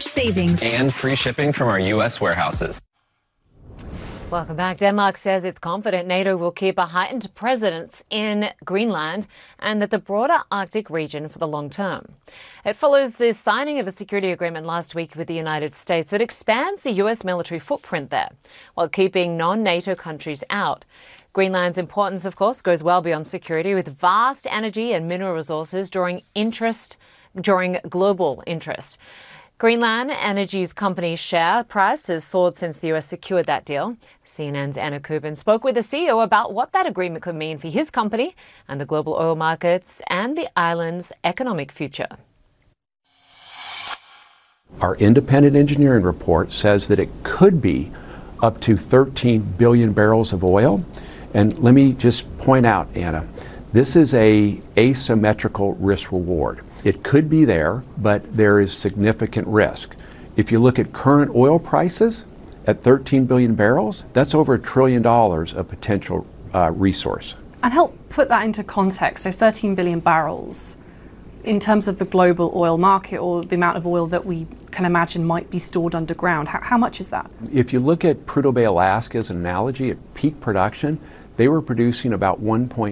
savings and free shipping from our U.S. warehouses. Welcome back. Denmark says it's confident NATO will keep a heightened presence in Greenland and that the broader Arctic region for the long term. It follows the signing of a security agreement last week with the United States that expands the U.S. military footprint there, while keeping non-NATO countries out. Greenland's importance, of course, goes well beyond security, with vast energy and mineral resources drawing global interest. Greenland Energy's company share price has soared since the US secured that deal. CNN's Anna Kubin spoke with the CEO about what that agreement could mean for his company and the global oil markets and the island's economic future. Our independent engineering report says that it could be up to 13 billion barrels of oil. And let me just point out, Anna, this is a asymmetrical risk reward. It could be there, but there is significant risk. If you look at current oil prices at 13 billion barrels, that's over $1 trillion of potential resource. And help put that into context. So 13 billion barrels in terms of the global oil market, or the amount of oil that we can imagine might be stored underground. How much is that? If you look at Prudhoe Bay, Alaska as an analogy, at peak production, they were producing about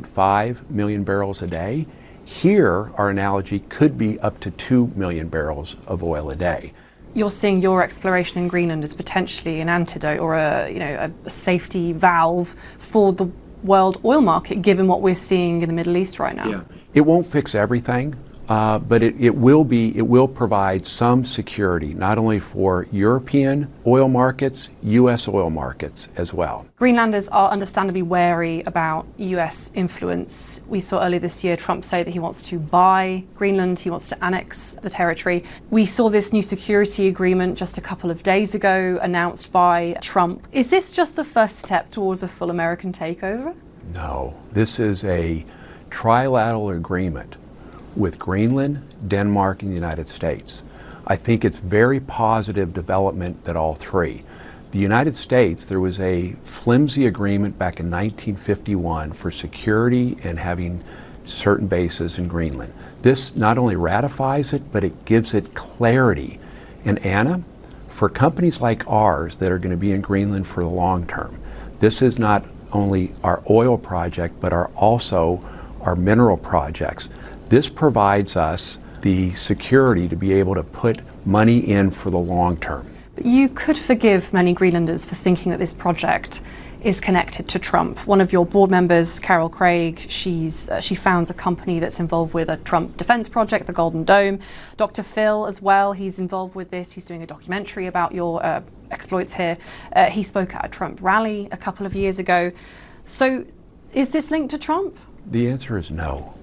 1.5 million barrels a day. Here, our analogy could be up to 2 million barrels of oil a day. You're seeing your exploration in Greenland as potentially an antidote or a safety valve for the world oil market, given what we're seeing in the Middle East right now. Yeah. It won't fix everything, but it will provide some security, not only for European oil markets, U.S. oil markets as well. Greenlanders are understandably wary about U.S. influence. We saw earlier this year Trump say that he wants to buy Greenland, he wants to annex the territory. We saw this new security agreement just a couple of days ago announced by Trump. Is this just the first step towards a full American takeover? No, this is a trilateral agreement with Greenland, Denmark, and the United States. I think it's very positive development that all three. The United States, there was a flimsy agreement back in 1951 for security and having certain bases in Greenland. This not only ratifies it, but it gives it clarity. And Anna, for companies like ours that are going to be in Greenland for the long term, this is not only our oil project, but also our mineral projects. This provides us the security to be able to put money in for the long term. You could forgive many Greenlanders for thinking that this project is connected to Trump. One of your board members, Carol Craig, she founds a company that's involved with a Trump defense project, the Golden Dome. Dr. Phil as well, he's involved with this. He's doing a documentary about your exploits here. He spoke at a Trump rally a couple of years ago. So is this linked to Trump? The answer is no.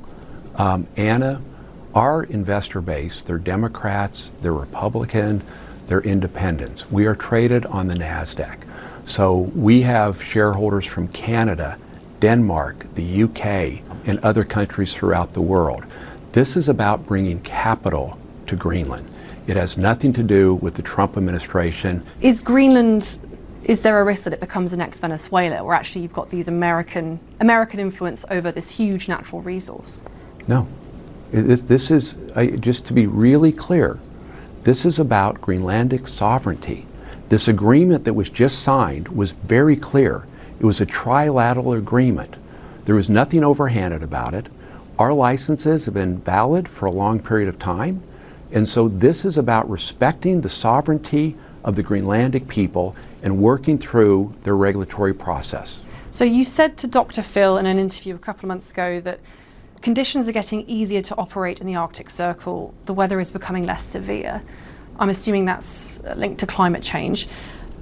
Anna, our investor base, they're Democrats, they're Republican, they're independents. We are traded on the NASDAQ. So we have shareholders from Canada, Denmark, the UK, and other countries throughout the world. This is about bringing capital to Greenland. It has nothing to do with the Trump administration. Is there a risk that it becomes the next Venezuela, where actually you've got these American influence over this huge natural resource? No. This is, just to be really clear, this is about Greenlandic sovereignty. This agreement that was just signed was very clear. It was a trilateral agreement. There was nothing overhanded about it. Our licenses have been valid for a long period of time. And so this is about respecting the sovereignty of the Greenlandic people and working through their regulatory process. So you said to Dr. Phil in an interview a couple of months ago that conditions are getting easier to operate in the Arctic Circle. The weather is becoming less severe. I'm assuming that's linked to climate change.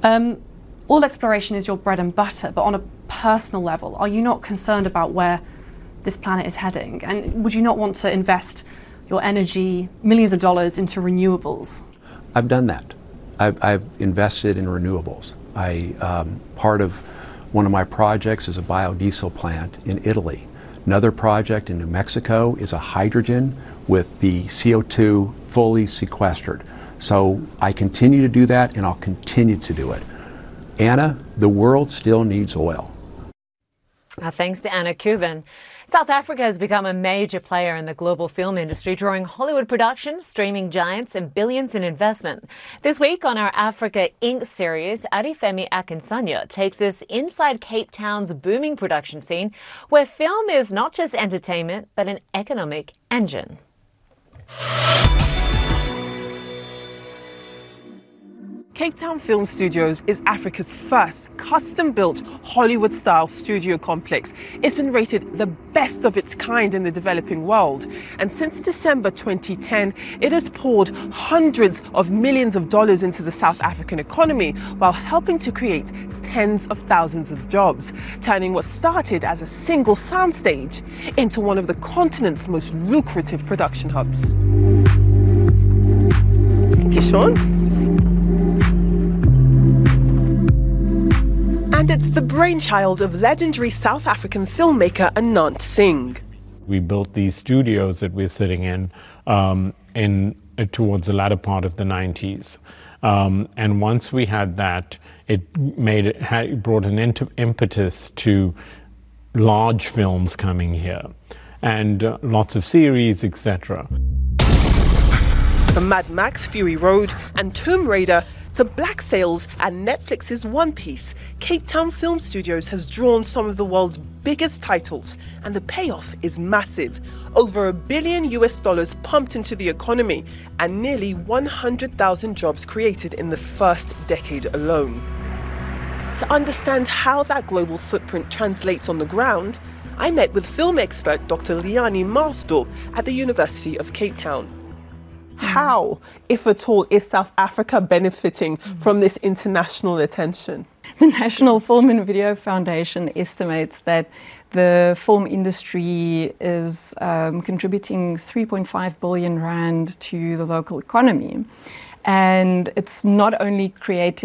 Oil exploration is your bread and butter, but on a personal level, are you not concerned about where this planet is heading? And would you not want to invest your energy, millions of dollars, into renewables? I've done that. I've invested in renewables. Part of one of my projects is a biodiesel plant in Italy. Another project in New Mexico is a hydrogen with the CO2 fully sequestered. So I continue to do that, and I'll continue to do it. Anna, the world still needs oil. Thanks to Anna Kubin. South Africa has become a major player in the global film industry, drawing Hollywood productions, streaming giants, and billions in investment. This week on our Africa Inc. series, Arifemi Akinsanya takes us inside Cape Town's booming production scene, where film is not just entertainment, but an economic engine. Cape Town Film Studios is Africa's first custom-built Hollywood-style studio complex. It's been rated the best of its kind in the developing world. And since December 2010, it has poured hundreds of millions of dollars into the South African economy while helping to create tens of thousands of jobs, turning what started as a single soundstage into one of the continent's most lucrative production hubs. Kishon? And it's the brainchild of legendary South African filmmaker Anant Singh. We built these studios that we're sitting in towards the latter part of the 90s. And once we had that, it brought an impetus to large films coming here and lots of series, etc. From Mad Max Fury Road and Tomb Raider to Black Sails and Netflix's One Piece, Cape Town Film Studios has drawn some of the world's biggest titles, and the payoff is massive. Over $1 billion pumped into the economy and nearly 100,000 jobs created in the first decade alone. To understand how that global footprint translates on the ground, I met with film expert Dr. Liani Marsdorp at the University of Cape Town. How, if at all, is South Africa benefiting from this international attention? The National Film and Video Foundation estimates that the film industry is contributing 3.5 billion rand to the local economy. And it's not only creating